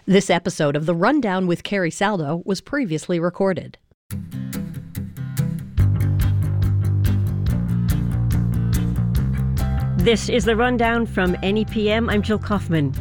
This episode of The Rundown with Carrie Saldo was previously recorded. This is The Rundown from NEPM. I'm Jill Kaufman.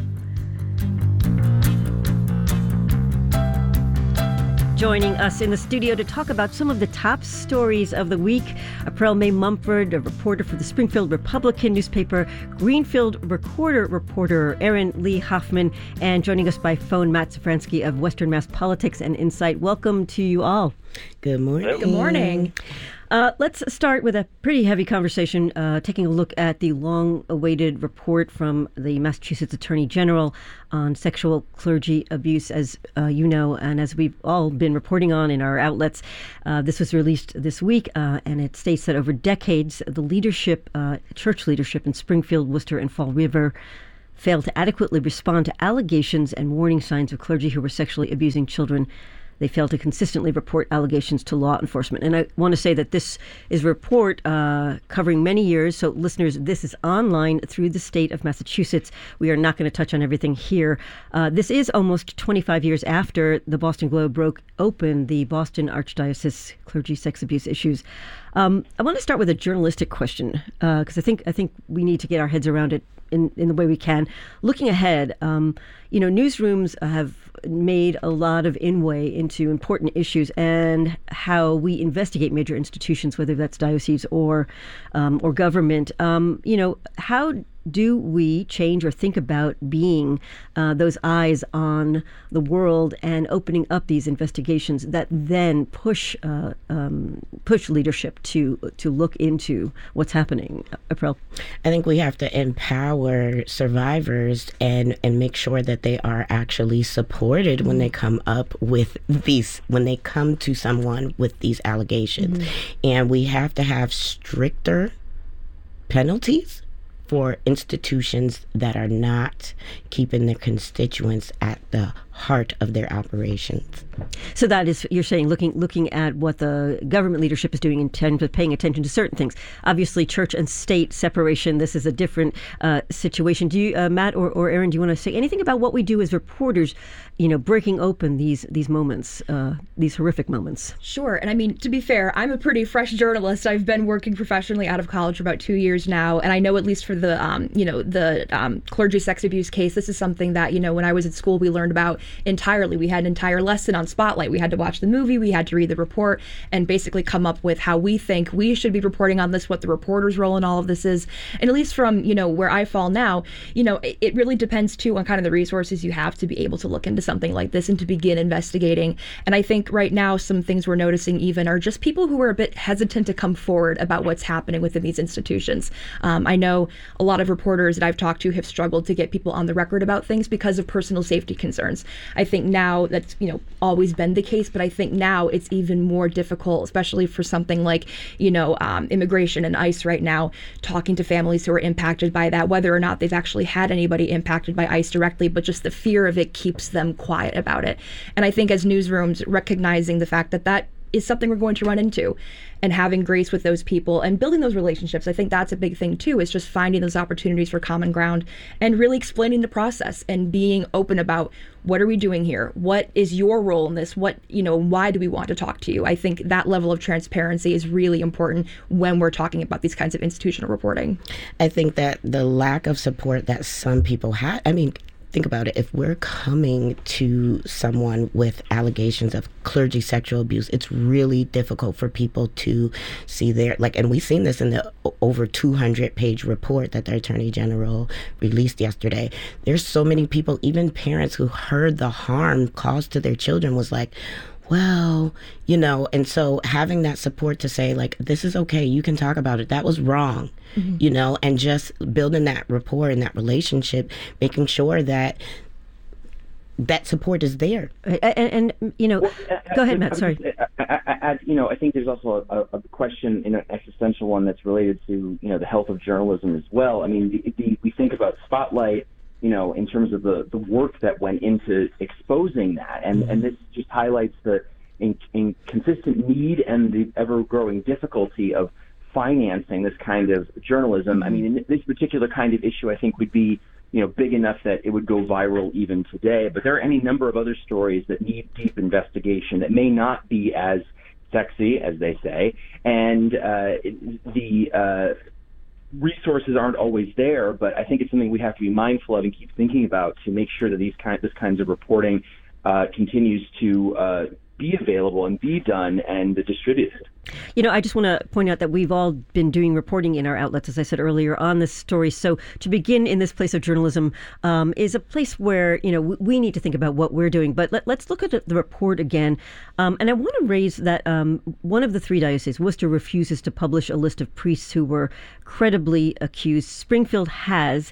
Joining us in the studio to talk about some of the top stories of the week, April May Mumford, a reporter for the Springfield Republican newspaper, Greenfield Recorder reporter Erin Lee Hoffman, and joining us by phone, Matt Safransky of Western Mass Politics and Insight. Welcome to you all. Good morning. Good morning. Let's start with a pretty heavy conversation, taking a look at the long-awaited report from the Massachusetts Attorney General on sexual clergy abuse, as you know, and as we've all been reporting on in our outlets. This was released this week, and it states that over decades, the leadership, church leadership in Springfield, Worcester, and Fall River failed to adequately respond to allegations and warning signs of clergy who were sexually abusing children. They failed to consistently report allegations to law enforcement. And I want to say that this is a report covering many years. So listeners, this is online through the state of Massachusetts. We are not going to touch on everything here. This is almost 25 years after the Boston Globe broke open the Boston Archdiocese clergy sex abuse issues. I want to start with a journalistic question because I think we need to get our heads around it in the way we can. Looking ahead, newsrooms have made a lot of inway into important issues and how we investigate major institutions, whether that's dioceses or government. How do we change or think about being those eyes on the world and opening up these investigations that then push leadership to look into what's happening? April? I think we have to empower survivors and make sure that they are actually supported when they come to someone with these allegations. Mm-hmm. And we have to have stricter penalties for institutions that are not keeping their constituents at the heart of their operations. So that is, you're saying, looking at what the government leadership is doing in terms of paying attention to certain things. Obviously, church and state separation, this is a different situation. Do you, Matt or Erin, do you want to say anything about what we do as reporters, breaking open these moments, these horrific moments? Sure. And I mean, to be fair, I'm a pretty fresh journalist. I've been working professionally out of college for about 2 years now. And I know, at least for the clergy sex abuse case, this is something that, when I was at school, we learned about entirely. We had an entire lesson on Spotlight. We had to watch the movie, we had to read the report, and basically come up with how we think we should be reporting on this, what the reporter's role in all of this is. And at least from, where I fall now, it really depends too on kind of the resources you have to be able to look into something like this and to begin investigating. And I think right now some things we're noticing even are just people who are a bit hesitant to come forward about what's happening within these institutions. I know a lot of reporters that I've talked to have struggled to get people on the record about things because of personal safety concerns. I think now that's, always been the case, but I think now it's even more difficult, especially for something like, immigration and ICE right now, talking to families who are impacted by that, whether or not they've actually had anybody impacted by ICE directly, but just the fear of it keeps them quiet about it. And I think as newsrooms, recognizing the fact that is something we're going to run into, and having grace with those people and building those relationships. I think that's a big thing too, is just finding those opportunities for common ground and really explaining the process and being open about what are we doing here? What is your role in this? Why do we want to talk to you? I think that level of transparency is really important when we're talking about these kinds of institutional reporting. I think that the lack of support that some people have, think about it. If we're coming to someone with allegations of clergy sexual abuse, it's really difficult for people to see and we've seen this in the over 200-page report that the Attorney General released yesterday. There's so many people, even parents who heard the harm caused to their children was like, well, and so having that support to say, this is okay, you can talk about it, that was wrong, mm-hmm. And just building that rapport and that relationship, making sure that support is there. And go ahead, Matt, sorry. I think there's also a question, an existential one that's related to, the health of journalism as well. I mean, we think about Spotlight, in terms of the work that went into exposing that. And this just highlights the inconsistent need and the ever-growing difficulty of financing this kind of journalism. I mean, in this particular kind of issue, I think would be big enough that it would go viral even today. But there are any number of other stories that need deep investigation that may not be as sexy, as they say, and the resources aren't always there. But I think it's something we have to be mindful of and keep thinking about to make sure that this kinds of reporting continues to be available and be done and distributed. I just want to point out that we've all been doing reporting in our outlets, as I said earlier, on this story. So to begin in this place of journalism is a place where, we need to think about what we're doing. But let's look at the report again. And I want to raise that one of the three dioceses, Worcester, refuses to publish a list of priests who were credibly accused. Springfield has.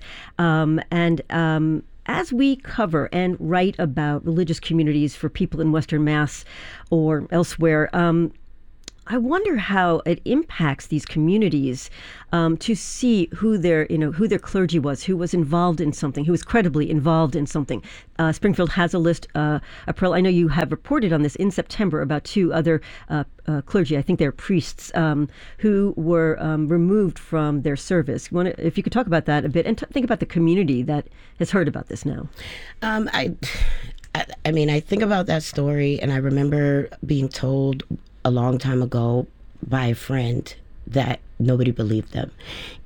As we cover and write about religious communities for people in Western Mass or elsewhere, I wonder how it impacts these communities to see who their clergy was, who was involved in something, who was credibly involved in something. Springfield has a list. April, I know you have reported on this in September about two other clergy, I think they're priests, who were removed from their service. If you could talk about that a bit and think about the community that has heard about this now. I think about that story, and I remember being told a long time ago by a friend that nobody believed them.